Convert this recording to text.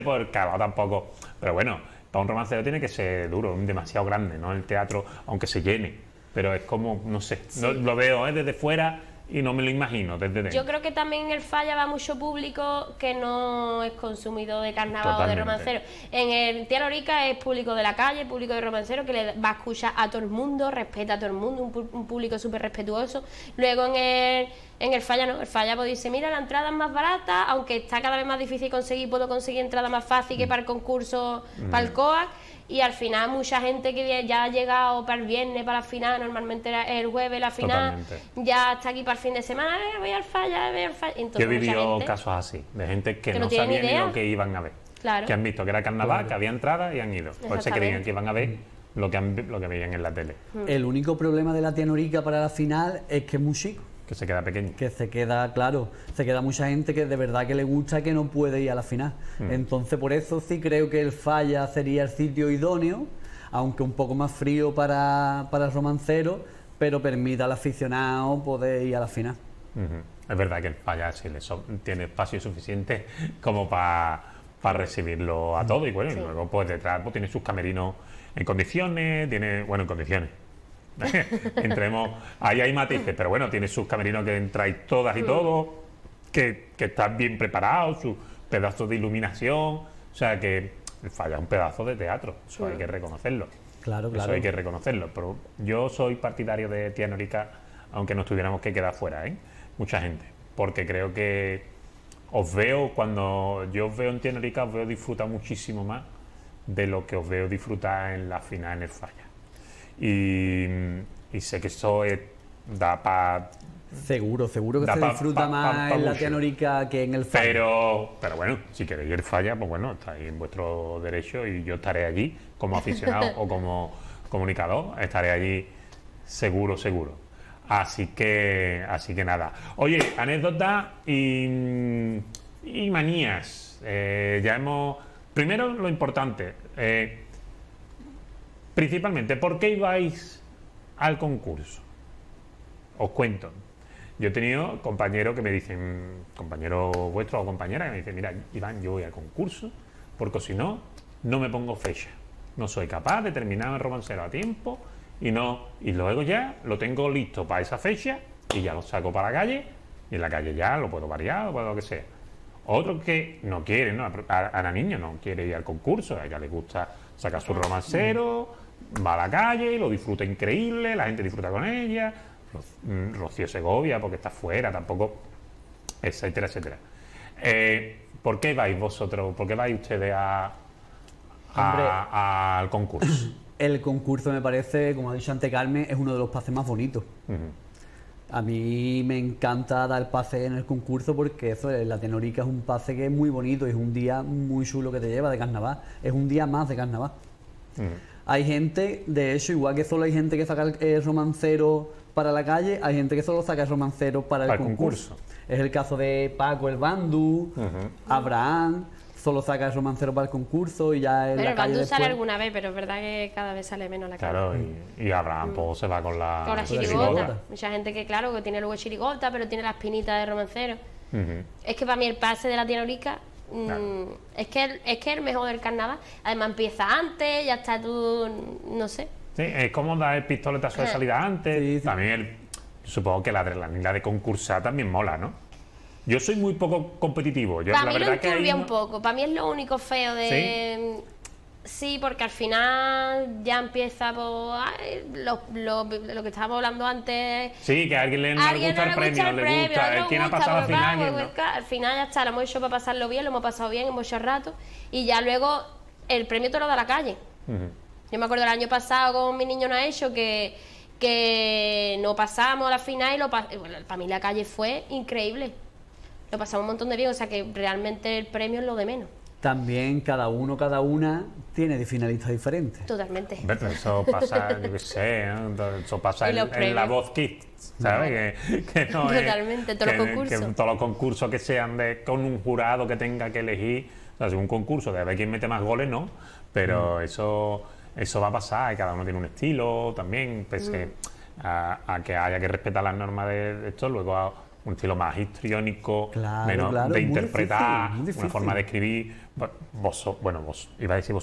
por el calor tampoco. Pero bueno, para un romancero tiene que ser duro, demasiado grande, ¿no? El teatro, aunque se llene. Pero es como, no sé, Sí. no, lo veo desde fuera y no me lo imagino desde dentro. Yo creo que también en el Falla va mucho público que no es consumidor de carnaval o de Totalmente. romancero. En el Tía Lorica es público de la calle, público de romancero, que le va a escuchar a todo el mundo, respeta a todo el mundo, un público súper respetuoso. Luego en el Falla no, el Falla pues dice, mira, la entrada es más barata, aunque está cada vez más difícil conseguir, puedo conseguir entrada más fácil que para el concurso, para el COAC. Y al final mucha gente que ya ha llegado para el viernes, para la final, normalmente era el jueves la final, Totalmente. ya está aquí para el fin de semana, voy al Falla, voy al Falla. Yo Entonces, he mucha vivido gente, casos así, de gente que Que no no tiene ni sabía ni idea. lo que iban a ver. Claro. Que han visto que era carnaval, que había entrada y han ido. Pues se Exactamente. creían que iban a ver lo que veían en la tele, El único problema de la Tía Lorica para la final es que es muy chico. que se queda pequeño. Que se queda, claro, se queda mucha gente que de verdad que le gusta que no puede ir a la final. Entonces por eso sí creo que el Falla sería el sitio idóneo, aunque un poco más frío para el romancero, pero permite al aficionado poder ir a la final. Es verdad que el Falla sí tiene espacio suficiente como para recibirlo a todo y bueno, y luego pues detrás pues, tiene sus camerinos en condiciones, en condiciones. Entremos, ahí hay matices, pero bueno, tiene sus camerinos que entráis todas y todos, que están bien preparados, sus pedazos de iluminación, o sea que el Falla es un pedazo de teatro, eso hay que reconocerlo. Claro, Eso claro. hay que reconocerlo, pero yo soy partidario de Tía Lorica, aunque nos tuviéramos que quedar fuera, ¿eh? Mucha gente, porque creo que cuando yo os veo en Tía Lorica, os veo disfrutar muchísimo más de lo que os veo disfrutar en la final en el Falla. Y sé que eso da para... Seguro que Da se pa- disfruta pa- más pa en la mucho. Tía Lorica que en el Falla. Pero bueno, si queréis ir al Falla, pues bueno, estáis en vuestro derecho y yo estaré allí como aficionado o como comunicador, estaré allí seguro. Así que nada. Oye, anécdotas y manías. Ya hemos... Primero lo importante, principalmente, ¿por qué ibais al concurso? Os cuento. Yo he tenido compañeros que me dicen, compañeros vuestros o compañeras, que me dicen, mira, Iván, yo voy al concurso, porque si no, no me pongo fecha. No soy capaz de terminar el romancero a tiempo y luego ya lo tengo listo para esa fecha y ya lo saco para la calle y en la calle ya lo puedo variar o puedo lo que sea. Otros que no quieren, ¿no? A la niña no quiere ir al concurso, a ella le gusta sacar su romancero, va a la calle y lo disfruta increíble, la gente disfruta con ella. Rocío Segovia, porque está fuera, tampoco, etcétera. ¿Por qué vais vosotros, por qué vais ustedes al concurso? El concurso me parece, como ha dicho antes Carmen, es uno de los pases más bonitos. A mí me encanta dar pase en el concurso porque eso, la Tía Lorica es un pase que es muy bonito y es un día muy chulo que te lleva de carnaval. Es un día más de carnaval. Hay gente, de hecho, igual que solo hay gente que saca el romancero para la calle, hay gente que solo saca el romancero para el concurso. Es el caso de Paco el Bandu, Abraham, solo saca el romancero para el concurso y ya en Pero la el calle Bandú sale después... alguna vez, pero es verdad que cada vez sale menos la calle. Claro, y Abraham pues, se va con la Con la chirigota. chirigota. Mucha gente que, claro, que tiene luego chirigota, pero tiene las pinitas de romancero. Es que para mí el pase de la Tía Lorica Claro. es que el mejor del carnaval. Además empieza antes, ya está tú, no sé. Sí, es como dar el pistoletazo de salida antes. Sí, sí. También supongo que la adrenalina de concursar también mola, ¿no? Yo soy muy poco competitivo. Yo, Para la mí lo verdad que ahí enturbia no- un poco. Para mí es lo único feo de... Sí, porque al final ya empieza por lo que estábamos hablando antes. Sí, que a alguien le, no le Alguien gusta el premio, le gusta no quién ha gusta, pasado la pues final. va, quién pues, no. claro, al final ya está, lo hemos hecho para pasarlo bien, lo hemos pasado bien en muchos ratos y ya luego el premio te lo da la calle. Yo me acuerdo el año pasado con mi niño no ha hecho que no pasamos a la final y bueno, para mí la calle fue increíble. Lo pasamos un montón de bien, o sea que realmente el premio es lo de menos. También cada uno, cada una tiene de finalistas diferentes. Totalmente. Hombre, pero eso pasa, yo qué sé, ¿no? Eso pasa Y los en la premios. Voz Kids, ¿sabes? Que no es- Totalmente, todos los concursos. que todos los concursos que sean con un jurado que tenga que elegir, o sea, si un concurso de ver quién mete más goles, no, pero eso va a pasar y cada uno tiene un estilo también, pese a que haya que respetar las normas de esto, luego Mm. estilo más histriónico, Claro, menos claro, de muy interpretar, difícil, muy una difícil. forma de escribir. Iba a decir